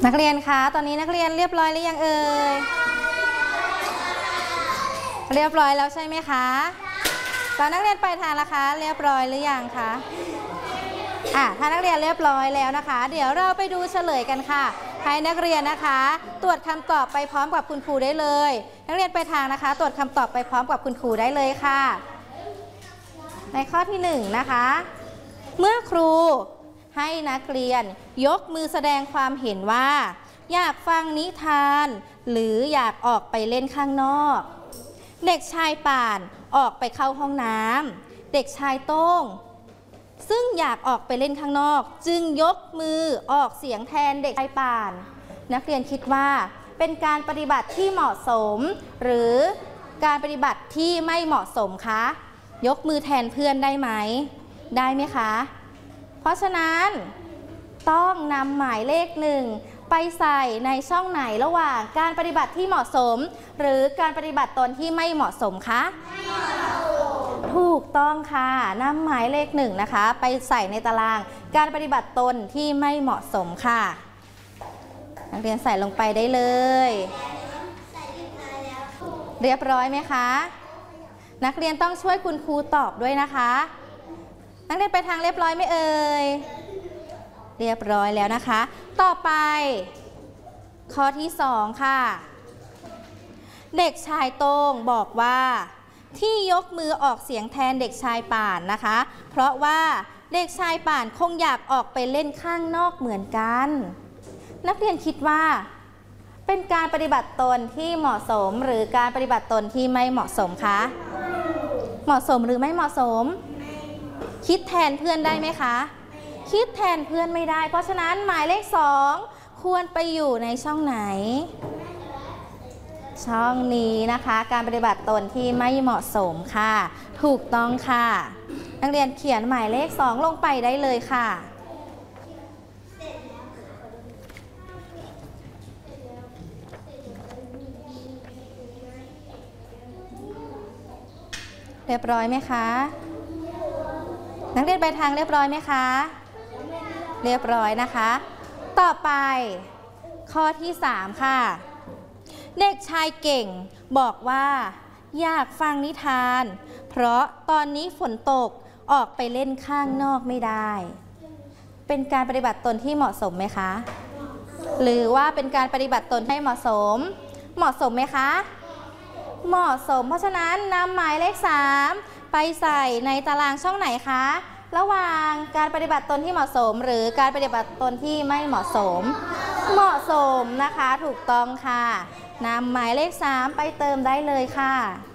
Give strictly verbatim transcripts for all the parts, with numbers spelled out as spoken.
นักเรียนคะตอนนี้นักเรียนเรียบร้อยหรือยังเอ่ยเรียบร้อยแล้วใช่ไหมคะตอนนักเรียนไปทางละคะเรียบร้อยหรือยังคะอ่ะถ้านักเรียนเรียบร้อยแล้วนะคะเดี๋ยวเราไปดูเฉลยกันค่ะให้นักเรียนนะคะตรวจคำตอบไปพร้อมกับคุณครูได้เลยนักเรียนไปทางนะคะตรวจคำตอบไปพร้อมกับคุณครูได้เลยค่ะในข้อที่หนึ่งนะคะเมื่อครูให้นักเรียนยกมือแสดงความเห็นว่าอยากฟังนิทานหรืออยากออกไปเล่นข้างนอกเด็กชายป่านออกไปเข้าห้องน้ำเด็กชายโต้งซึ่งอยากออกไปเล่นข้างนอกจึงยกมือออกเสียงแทนเด็กชายป่านนักเรียนคิดว่าเป็นการปฏิบัติที่เหมาะสมหรือการปฏิบัติที่ไม่เหมาะสมคะยกมือแทนเพื่อนได้ไหมได้ไหมคะเพราะฉะนั้นต้องนำหมายเลขหนึ่งไปใส่ในช่องไหนระหว่างการปฏิบัติที่เหมาะสมหรือการปฏิบัติตนที่ไม่เหมาะสมคะถูกต้องค่ะนำหมายเลขหนึ่งนะคะไปใส่ในตารางการปฏิบัติตนที่ไม่เหมาะสมค่ะนักเรียนใส่ลงไปได้เลยเรียบร้อยไหมคะนักเรียนต้องช่วยคุณครูตอบด้วยนะคะนักเรียนไปทางเรียบร้อยไหมเอ่ยเรียบร้อยแล้วนะคะต่อไปข้อที่สองค่ะเด็กชายโต้งบอกว่าที่ยกมือออกเสียงแทนเด็กชายป่านนะคะเพราะว่าเด็กชายป่านคงอยากออกไปเล่นข้างนอกเหมือนกันนักเรียนคิดว่าเป็นการปฏิบัติตนที่เหมาะสมหรือการปฏิบัติตนที่ไม่เหมาะสมคะเหมาะสมหรือไม่เหมาะสมคิดแทนเพื่อนได้ไหมคะคิดแทนเพื่อนไม่ได้เพราะฉะนั้นหมายเลขสองควรไปอยู่ในช่องไหนช่องนี้นะคะการปฏิบัติตนที่ไม่เหมาะสมค่ะถูกต้องค่ะนักเรียนเขียนหมายเลขสองลงไปได้เลยค่ะเรียบร้อยไหมคะนักเรียนไปทางเรียบร้อยไหมคะเรียบร้อยนะคะต่อไปข้อที่สามค่ะเด็กชายเก่งบอกว่าอยากฟังนิทานเพราะตอนนี้ฝนตกออกไปเล่นข้างนอกไม่ได้เป็นการปฏิบัติตนที่เหมาะสมไหมคะหรือว่าเป็นการปฏิบัติตนให้เหมาะสมเหมาะสมไหมคะเหมาะสมเพราะฉะนั้นนำหมายเลขสามไปใส่ในตารางช่องไหนคะระหว่างการปฏิบัติตนที่เหมาะสมหรือการปฏิบัติตนที่ไม่เหมาะสมเหมาะสมนะคะถูกต้องค่ะนำหมายเลขสามไปเติมได้เลยค่ะ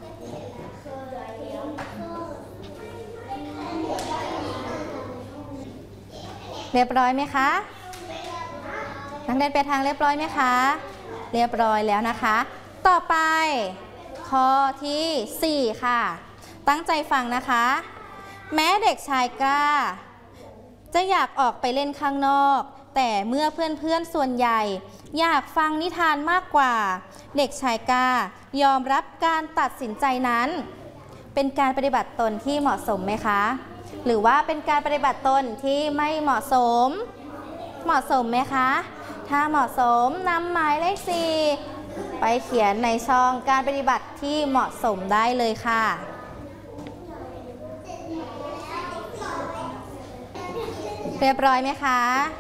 เรียบร้อยไหมคะนักเรียนไปทางเรียบร้อยไหมคะเรียบร้อยแล้วนะคะต่อไปข้อที่สี่ค่ะตั้งใจฟังนะคะแม้เด็กชายกล้าจะอยากออกไปเล่นข้างนอกแต่เมื่อเพื่อนๆส่วนใหญ่อยากฟังนิทานมากกว่าเด็กชายกล้ายอมรับการตัดสินใจนั้นเป็นการปฏิบัติตนที่เหมาะสมไหมคะหรือว่าเป็นการปฏิบัติตนที่ไม่เหมาะสมเหมาะสมไหมคะถ้าเหมาะสมนำหมายเลขสี่ไปเขียนในช่องการปฏิบัติที่เหมาะสมได้เลยค่ะเรียบร้อยไหมคะ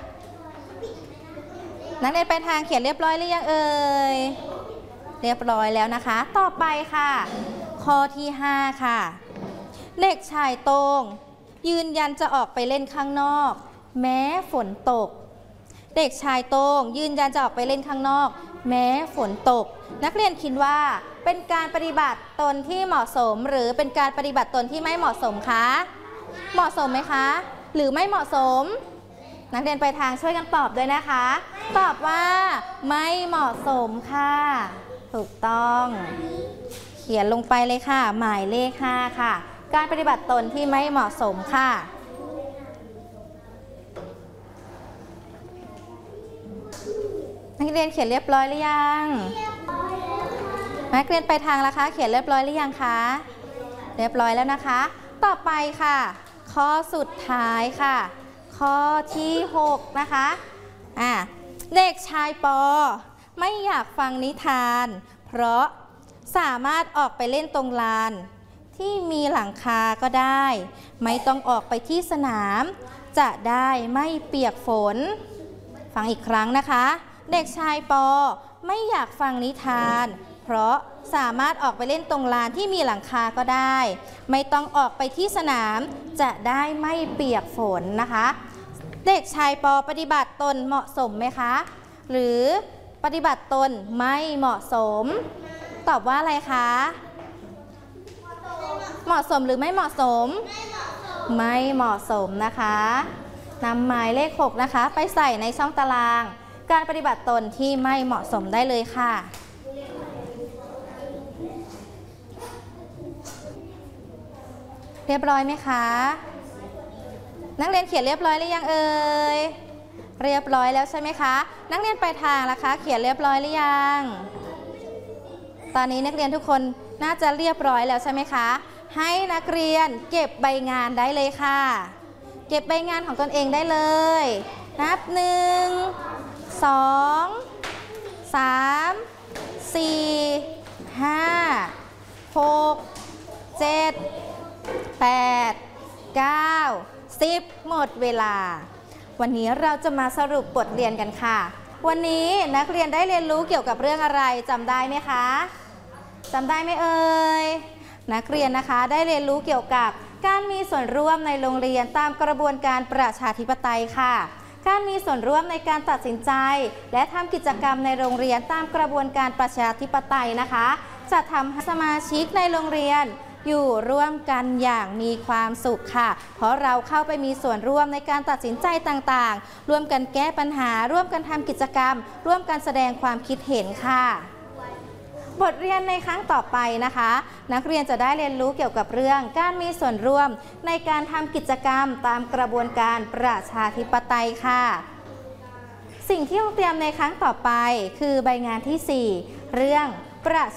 นักเรียนไปทางเขียนเรียบร้อยหรือยังเอ่ยเรียบร้อยแล้วนะคะต่อไปค่ะข้อที่ห้าค่ะเด็กชายโต้งยืนยันจะออกไปเล่นข้างนอกแม้ฝนตกเด็กชายโต้งยืนยันจะออกไปเล่นข้างนอกแม้ฝนตกนักเรียนคิดว่าเป็นการปฏิบัติตนที่เหมาะสมหรือเป็นการปฏิบัติตนที่ไม่เหมาะสมคะเหมาะสมไหมคะหรือไม่เหมาะสมนักเรียนไปทางช่วยกันตอบด้วยนะคะตอบว่าไม่เหมาะสมค่ะถูกต้องเขียนลงไปเลยค่ะหมายเลขห้าค่ะการปฏิบัติตนที่ไม่เหมาะสมค่ะนักเรียนเขียนเรียบร้อยหรือยังนักเรียนไปทางแล้วคะเขียนเรียบร้อยหรือยังคะเรียบร้อยแล้วนะคะต่อไปค่ะข้อสุดท้ายค่ะข้อที่หกนะคะอ่ะเด็กชายปอไม่อยากฟังนิทานเพราะสามารถออกไปเล่นตรงลานที่มีหลังคาก็ได้ไม่ต้องออกไปที่สนามจะได้ไม่เปียกฝนฟังอีกครั้งนะคะเด็กชายปอไม่อยากฟังนิทานเพราะสามารถออกไปเล่นตรงลานที่มีหลังคาก็ได้ไม่ต้องออกไปที่สนามจะได้ไม่เปียกฝนนะคะเด็กชายปอปฏิบัติตนเหมาะสมไหมคะหรือปฏิบัติตนไม่เหมาะสมตอบว่าอะไรคะเหมาะสมหรือไม่เหมาะสมไม่เหมาะสมนะคะนำหมายเลขหกนะคะไปใส่ในช่องตารางการปฏิบัติตนที่ไม่เหมาะสมได้เลยค่ะเรียบร้อยไหมคะนักเรียนเขียนเรียบร้อยหรือยังเอ่ยเรียบร้อยแล้วใช่ไหมคะนักเรียนปลายทางล่ะคะเขียนเรียบร้อยหรือยังตอนนี้นักเรียนทุกคนน่าจะเรียบร้อยแล้วใช่ไหมคะให้นักเรียนเก็บใบงานได้เลยค่ะเก็บใบงานของตนเองได้เลยนับหนึ่งสองสามสี่ห้าหกเจ็ดแปดเก้าสิบหมดเวลาวันนี้เราจะมาสรุปบทเรียนกันค่ะวันนี้นักเรียนได้เรียนรู้เกี่ยวกับเรื่องอะไรจำได้ไหมคะจำได้ไหมเอ่ยนักเรียนนะคะได้เรียนรู้เกี่ยวกับการมีส่วนร่วมในโรงเรียนตามกระบวนการประชาธิปไตยค่ะการมีส่วนร่วมในการตัดสินใจและทำกิจกรรมในโรงเรียนตามกระบวนการประชาธิปไตยนะคะจะทำให้สมาชิกในโรงเรียนอยู่ร่วมกันอย่างมีความสุขค่ะเพราะเราเข้าไปมีส่วนร่วมในการตัดสินใจต่างๆร่วมกันแก้ปัญหาร่วมกันทำกิจกรรมร่วมกันแสดงความคิดเห็นค่ะบทเรียนในครั้งต่อไปนะคะนักเรียนจะได้เรียนรู้เกี่ยวกับเรื่องการมีส่วนร่วมในการทำกิจกรรมตามกระบวนการประชาธิปไตยค่ะสิ่งที่ต้องเตรียมในครั้งต่อไปคือใบงานที่สี่เรื่องประ